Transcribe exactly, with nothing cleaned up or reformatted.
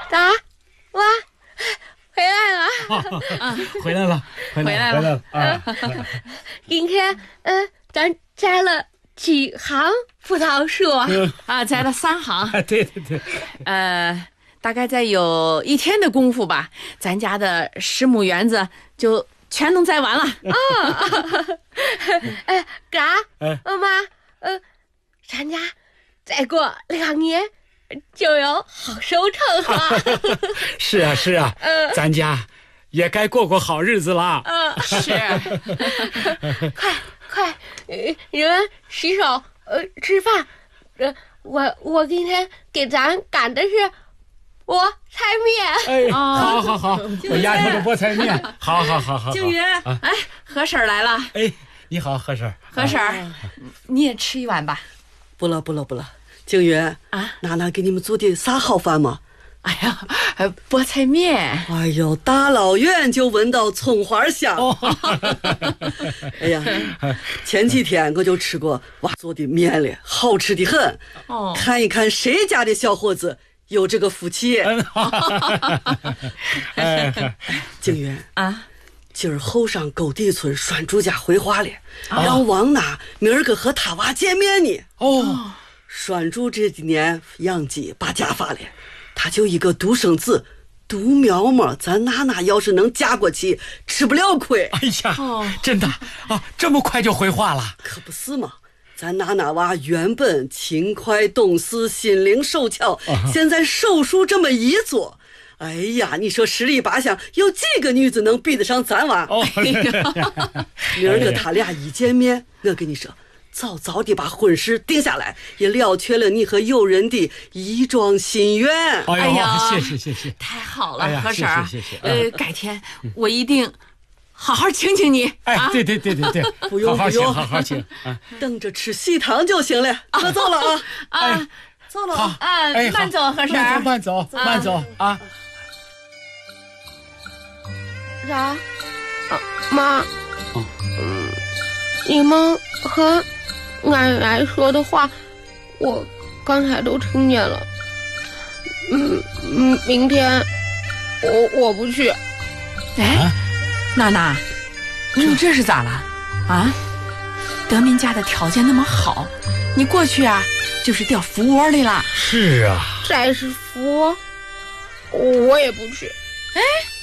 咋？哇，回来了！ 啊，回来了，回来了，回来了啊！ 今天，嗯、呃，咱摘了几行葡萄树啊？ 嗯、 啊，摘了三行。 对对对。 呃，大概再有一天的功夫吧，咱家的十亩园子就全能摘完了。 啊！哎，嘎， 哎， 妈妈，呃，咱家再过两年就有好收成了。 是啊是啊， 呃、 咱家也该过过好日子了。 嗯、呃，是。 快快，呃，人们洗手，呃，吃饭。呃，我我今天给咱赶的是菠菜面。 哎，好好好，我丫头的菠菜面，好好好好。 静云，啊、哎，何婶来了。 哎，你好，何婶。 何婶、啊，你也吃一碗吧。 不了不了不了，静云啊， 娜娜给你们做的啥好饭吗？ 哎呀，菠菜面。 哎呦，大老远就闻到葱花香。哦、哎呀，前几天我就吃过娃做的面了，好吃的很。哦，看一看谁家的小伙子有这个福气。哎，静云啊， 今儿后上沟地村栓主家回话了，哦、让王娜明儿个和他娃见面呢。 哦， 栓主这几年养鸡把家发了。他就一个独生子，独苗苗，咱娜娜要是能嫁过去，吃不了亏。 哎呀，哦、真的啊，这么快就回话了？ 可不是嘛，咱娜娜娃原本勤快懂事，心灵手巧，啊、现在手术这么一做，哎呀，你说十里八乡有几个女子能比得上咱娃？哦，明儿个他俩一见面，我跟你说。早早的把婚事定下来，也了却了你和友人的一桩心愿。 哎呀，谢谢谢谢， 太好了， 哎、 何婶儿， 谢谢谢谢。 呃，改天我一定好好请请你。 哎，啊、对对对对对， 不用不用， 好好请，啊、 等着吃喜糖就行了。我走了啊啊， 哎、 走了啊，哎、慢走，何婶儿， 慢走慢走啊。 啥？啊，妈，嗯，嗯你们和。奶奶说的话，我刚才都听见了。嗯嗯，明天我我不去。 哎，啊、娜娜，你这是咋了？啊？德民家的条件那么好，你过去啊就是掉福窝里了。 是啊， 再是福窝，我也不去。 哎。